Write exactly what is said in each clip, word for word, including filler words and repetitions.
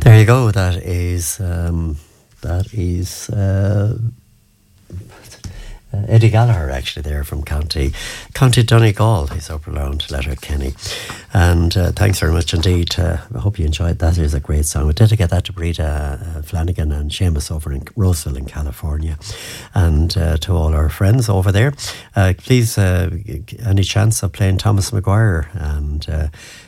There you go. That is um, that is uh, uh, Eddie Gallagher, actually, there from County County Donegal. He's up around Letterkenny. And uh, thanks very much indeed. Uh, I hope you enjoyed that. It is a great song. We dedicate that to Brita uh, Flanagan and Seamus over in Roseville in California, and uh, to all our friends over there. Uh, please, uh, any chance of playing Thomas Maguire, and uh,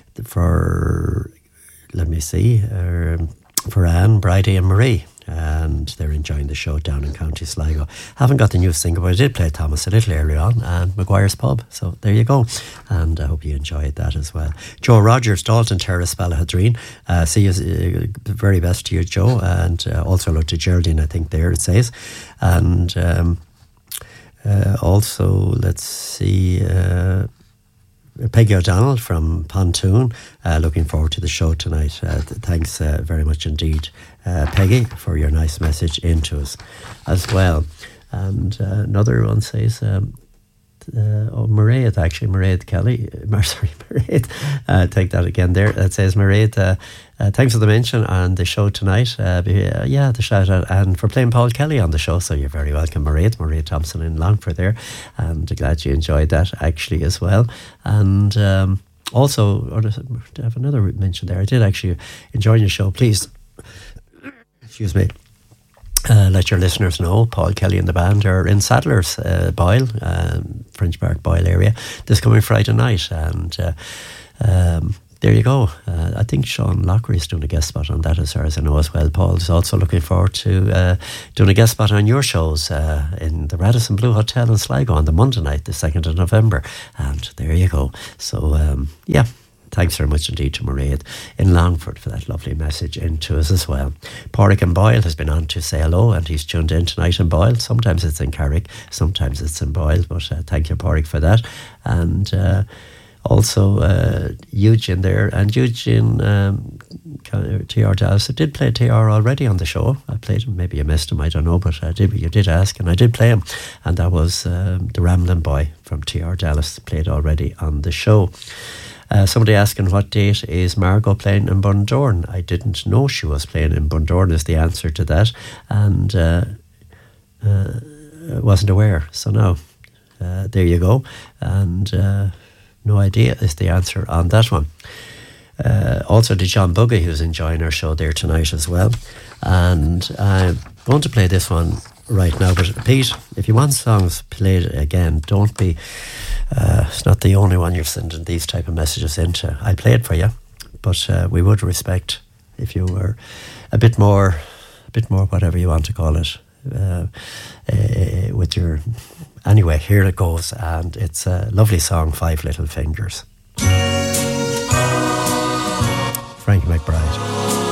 for, let me see, uh, for Anne, Bridie and Marie. And they're enjoying the show down in County Sligo. Haven't got the new single, but I did play Thomas a little earlier on, and Maguire's Pub. So there you go. And I hope you enjoyed that as well. Joe Rogers, Dalton Terrace, Ballahadreen. Uh, see you, uh, the very best to you, Joe. And uh, also hello to Geraldine, I think there it says. And um, uh, also, let's see... Uh, Peggy O'Donnell from Pontoon, uh, looking forward to the show tonight. Uh, th- thanks uh, very much indeed, uh, Peggy, for your nice message into us as well. And uh, another one says, um, uh, oh, Mairead, actually, Mairead Kelly, uh, sorry, Mairead, uh, take that again there. It says, Mairead, uh, uh, thanks for the mention on the show tonight. Uh, uh, yeah, the shout out, and for playing Paul Kelly on the show. So you're very welcome, Mairead, Mairead Thompson in Longford there. And glad you enjoyed that actually as well. And um, also, or to have another mention there, I did actually enjoy your show. Please, excuse me. Uh, let your listeners know Paul Kelly and the band are in Sadlers, uh, Boyle, um, French Park Boyle area, this coming Friday night. And uh, um, there you go. Uh, I think Sean Lockery is doing a guest spot on that, as far as I know as well. Paul is also looking forward to uh, doing a guest spot on your shows uh, in the Radisson Blue Hotel in Sligo on the Monday night, the second of November. And there you go. So, um, yeah. Thanks very much indeed to Mairead in Longford for that lovely message into us as well. Pádraig in Boyle has been on to say hello, and he's tuned in tonight in Boyle. Sometimes it's in Carrick, sometimes it's in Boyle, but uh, thank you, Pádraig, for that. And uh, also uh, Eugene there, and Eugene um, T R Dallas. I did play T R already on the show. I played him, maybe you missed him, I don't know, but I did, you did ask, and I did play him. And that was um, the Ramblin' Boy from T R Dallas, played already on the show. Uh, somebody asking what date is Margot playing in Bundoran. I didn't know she was playing in Bundoran is the answer to that, and uh, uh, wasn't aware. So now, uh, there you go, and uh, no idea is the answer on that one. Uh, also to John Buggy, who's enjoying our show there tonight as well, and I'm going to play this one right now. But Pete, if you want songs played again, don't be uh, it's not the only one you're sending these type of messages into. I'll play it for you, but uh, we would respect if you were a bit more a bit more whatever you want to call it, uh, uh, with your anyway. Here it goes, and it's a lovely song, Five Little Fingers, Frankie McBride.